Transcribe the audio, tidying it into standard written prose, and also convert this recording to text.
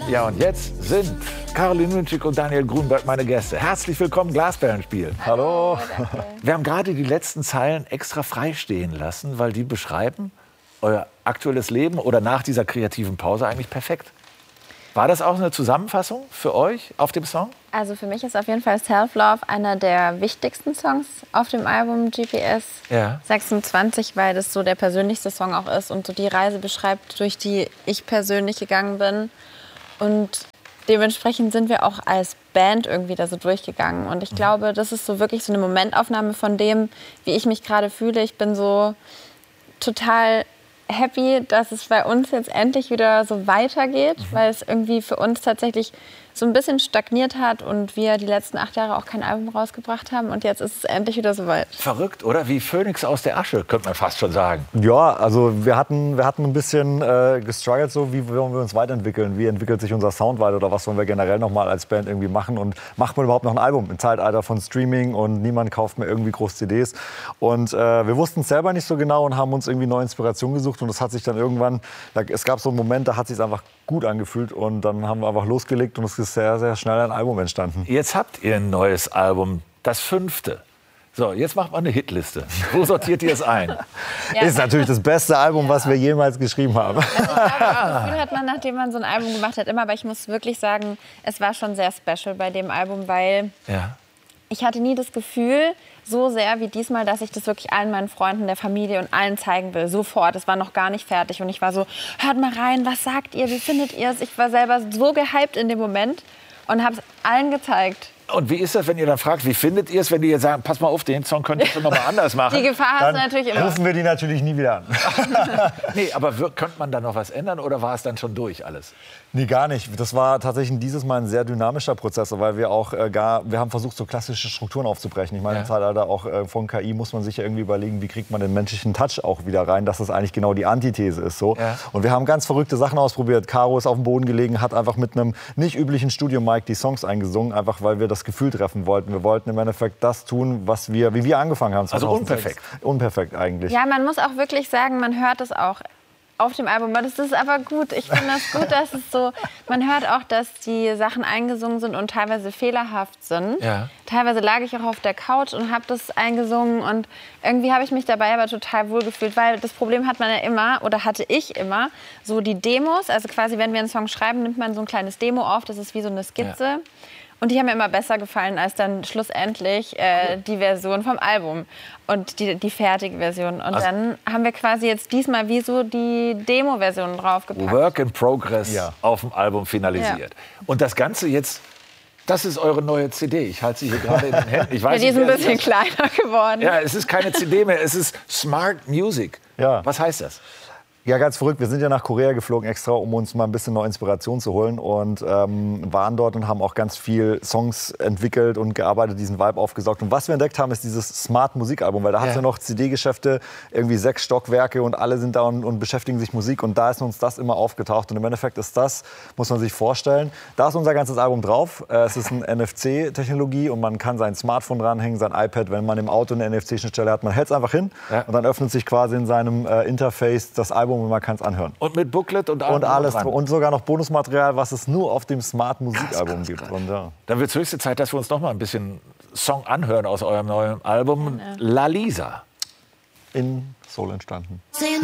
Ja, und jetzt sind Caroline Münchik und Daniel Grunberg meine Gäste. Herzlich willkommen, Glasperlenspiel. Hallo. Wir haben gerade die letzten Zeilen extra freistehen lassen, weil die beschreiben euer aktuelles Leben oder nach dieser kreativen Pause eigentlich perfekt. War das auch eine Zusammenfassung für euch auf dem Song? Also für mich ist auf jeden Fall Self Love einer der wichtigsten Songs auf dem Album GPS 26, weil das so der persönlichste Song auch ist und so die Reise beschreibt, durch die ich persönlich gegangen bin. Und dementsprechend sind wir auch als Band irgendwie da so durchgegangen. Und ich glaube, das ist so wirklich so eine Momentaufnahme von dem, wie ich mich gerade fühle. Ich bin so total happy, dass es bei uns jetzt endlich wieder so weitergeht, weil es irgendwie für uns tatsächlich so ein bisschen stagniert hat und wir die letzten 8 Jahre auch kein Album rausgebracht haben und jetzt ist es endlich wieder soweit. Verrückt, oder? Wie Phönix aus der Asche, könnte man fast schon sagen. Ja, also wir hatten ein bisschen gestruggelt, so wie wollen wir uns weiterentwickeln, wie entwickelt sich unser Sound weiter oder was wollen wir generell noch mal als Band irgendwie machen und macht man überhaupt noch ein Album im Zeitalter von Streaming und niemand kauft mehr irgendwie groß CDs und wir wussten es selber nicht so genau und haben uns irgendwie neue Inspiration gesucht und das hat sich dann irgendwann, es gab so einen Moment, da hat es sich einfach gut angefühlt und dann haben wir einfach losgelegt und es ist sehr, sehr schnell ein Album entstanden. Jetzt habt ihr ein neues Album, das 5. So, jetzt macht man eine Hitliste. Wo sortiert ihr es ein? Ja. Ist natürlich das beste Album, was wir jemals geschrieben haben. Also ich glaube, das Gefühl hat man, nachdem man so ein Album gemacht hat, immer. Aber ich muss wirklich sagen, es war schon sehr special bei dem Album, weil ich hatte nie das Gefühl, so sehr wie diesmal, dass ich das wirklich allen meinen Freunden, der Familie und allen zeigen will. Sofort. Es war noch gar nicht fertig. Und ich war so, hört mal rein, was sagt ihr, wie findet ihr es? Ich war selber so gehypt in dem Moment und habe es allen gezeigt. Und wie ist das, wenn ihr dann fragt, wie findet ihr es, wenn die jetzt sagen, pass mal auf, den Song könntest du noch mal anders machen? Die Gefahr hast du natürlich immer. Rufen wir die natürlich nie wieder an. Nee, aber könnte man da noch was ändern oder war es dann schon durch alles? Nee, gar nicht. Das war tatsächlich dieses Mal ein sehr dynamischer Prozess, weil wir auch wir haben versucht, so klassische Strukturen aufzubrechen. Ich meine, im Zeitalter auch von KI muss man sich ja irgendwie überlegen, wie kriegt man den menschlichen Touch auch wieder rein, dass das eigentlich genau die Antithese ist. So. Ja. Und wir haben ganz verrückte Sachen ausprobiert. Caro ist auf dem Boden gelegen, hat einfach mit einem nicht üblichen Studio-Mic die Songs eingesungen, einfach weil wir das Gefühl treffen wollten. Wir wollten im Endeffekt das tun, wie wir angefangen haben. 2006. Also unperfekt. Unperfekt eigentlich. Ja, man muss auch wirklich sagen, man hört es auch auf dem Album. Das ist aber gut. Ich finde das gut, dass es so, man hört auch, dass die Sachen eingesungen sind und teilweise fehlerhaft sind. Ja. Teilweise lag ich auch auf der Couch und habe das eingesungen und irgendwie habe ich mich dabei aber total wohl gefühlt, weil das Problem hat man ja immer, oder hatte ich immer, so die Demos, also quasi, wenn wir einen Song schreiben, nimmt man so ein kleines Demo auf, das ist wie so eine Skizze. Ja. Und die haben mir immer besser gefallen als dann schlussendlich die Version vom Album und die fertige Version. Und also dann haben wir quasi jetzt diesmal wie so die Demo-Version draufgepackt. Work in Progress auf dem Album finalisiert. Ja. Und das Ganze jetzt, das ist eure neue CD. Ich halte sie hier gerade in den Händen. Ich weiß die ist ein bisschen kleiner geworden. Ja, es ist keine CD mehr, es ist Smart Music. Ja. Was heißt das? Ja, ganz verrückt. Wir sind ja nach Korea geflogen extra, um uns mal ein bisschen neue Inspiration zu holen und waren dort und haben auch ganz viel Songs entwickelt und gearbeitet, diesen Vibe aufgesaugt. Und was wir entdeckt haben, ist dieses Smart Musikalbum, weil da hat es ja noch CD-Geschäfte, irgendwie 6 Stockwerke und alle sind da und beschäftigen sich Musik und da ist uns das immer aufgetaucht und im Endeffekt ist das, muss man sich vorstellen, da ist unser ganzes Album drauf. Es ist eine NFC-Technologie und man kann sein Smartphone dranhängen, sein iPad, wenn man im Auto eine NFC-Schnittstelle hat, man hält es einfach hin und dann öffnet sich quasi in seinem Interface das Album und man kann es anhören. Und mit Booklet und allem und alles dran. Und sogar noch Bonusmaterial, was es nur auf dem Smart Musikalbum gibt. Und, Dann wird es höchste Zeit, dass wir uns noch mal ein bisschen Song anhören aus eurem neuen Album. La Lisa. In Seoul entstanden.